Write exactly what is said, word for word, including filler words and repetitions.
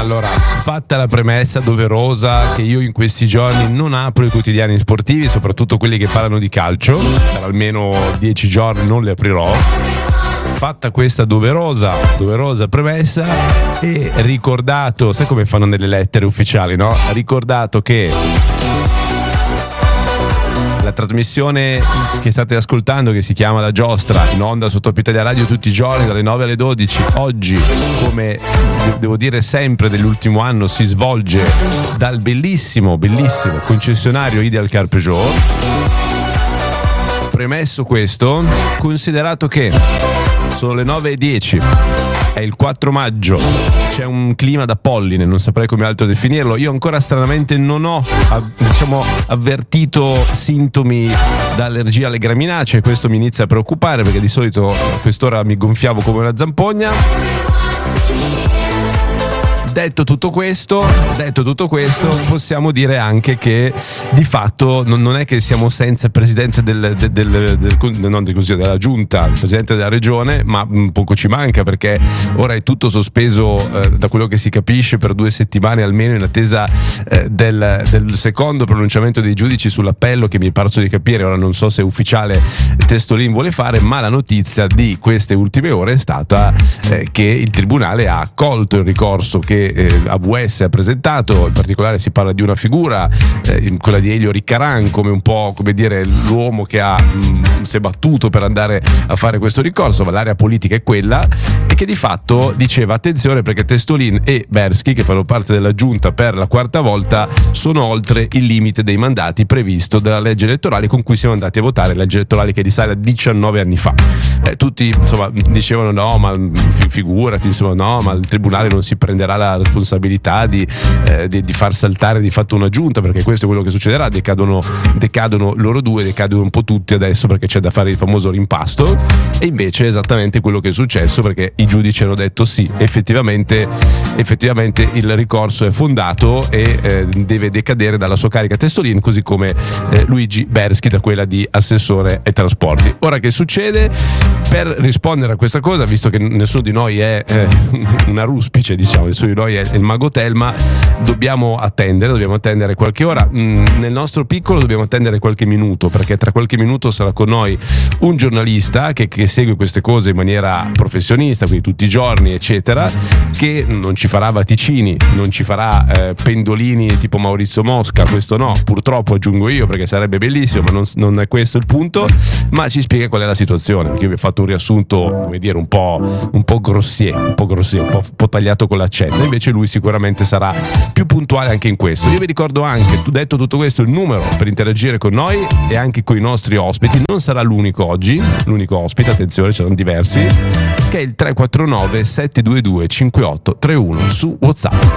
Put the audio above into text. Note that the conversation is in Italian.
Allora, fatta la premessa doverosa che io in questi giorni non apro i quotidiani sportivi, soprattutto quelli che parlano di calcio, per almeno dieci giorni non li aprirò. Fatta questa doverosa, doverosa premessa e ricordato, sai come fanno nelle lettere ufficiali, no? Ricordato che la trasmissione che state ascoltando, che si chiama La Giostra, in onda su Top Italia Radio tutti i giorni dalle nove alle dodici, oggi, come devo dire sempre dell'ultimo anno, si svolge dal bellissimo, bellissimo concessionario Ideal Car Peugeot. Premesso questo, considerato che sono le nove e dieci, è il quattro maggio, c'è un clima da polline, non saprei come altro definirlo. Io ancora stranamente non ho diciamo avvertito sintomi da allergia alle graminacee, questo mi inizia a preoccupare perché di solito a quest'ora mi gonfiavo come una zampogna. Detto tutto questo, detto tutto questo, possiamo dire anche che di fatto non, non è che siamo senza il presidente del, del, del, del, non del Consiglio, della Giunta, il presidente della regione, ma un poco ci manca perché ora è tutto sospeso eh, da quello che si capisce per due settimane almeno in attesa eh, del, del secondo pronunciamento dei giudici sull'appello che mi è parso di capire, ora non so se è ufficiale Testolin vuole fare, ma la notizia di queste ultime ore è stata eh, che il tribunale ha accolto il ricorso che Eh, A V S ha presentato. In particolare si parla di una figura, eh, quella di Elio Riccaran, come un po' come dire l'uomo che ha mh, si è battuto per andare a fare questo ricorso, ma l'area politica è quella, e che di fatto diceva attenzione perché Testolin e Bersky, che fanno parte della giunta per la quarta volta, sono oltre il limite dei mandati previsto dalla legge elettorale con cui siamo andati a votare, legge elettorale che risale a diciannove anni fa. Eh, tutti insomma dicevano no, ma figurati, insomma no, ma il tribunale non si prenderà la responsabilità di, eh, di, di far saltare di fatto una giunta, perché questo è quello che succederà, decadono, decadono loro due, decadono un po' tutti adesso perché c'è da fare il famoso rimpasto, e invece è esattamente quello che è successo perché i giudici hanno detto sì, effettivamente, effettivamente il ricorso è fondato e eh, deve decadere dalla sua carica Testolin, così come eh, Luigi Bersky da quella di assessore ai trasporti. Ora che succede? Per rispondere a questa cosa, visto che nessuno di noi è eh, una ruspice, diciamo, nessuno di noi è il mago Telma, dobbiamo attendere, dobbiamo attendere qualche ora. Mm, nel nostro piccolo dobbiamo attendere qualche minuto, perché tra qualche minuto sarà con noi un giornalista che, che segue queste cose in maniera professionista, quindi tutti i giorni, eccetera, che non ci farà vaticini, non ci farà eh, pendolini tipo Maurizio Mosca, questo no, purtroppo aggiungo io, perché sarebbe bellissimo, ma non, non è questo il punto, ma ci spiega qual è la situazione, perché io vi ho fatto un riassunto, come dire, un po', un po' grossier, un po' grossier, un po', un po' tagliato con l'accetta. Invece lui sicuramente sarà più puntuale anche in questo. Io vi ricordo anche, detto tutto questo, il numero per interagire con noi e anche con i nostri ospiti. Non sarà l'unico oggi, l'unico ospite, attenzione, ce ne sono diversi, che è il tre quattro nove sette due due cinque otto tre uno su WhatsApp.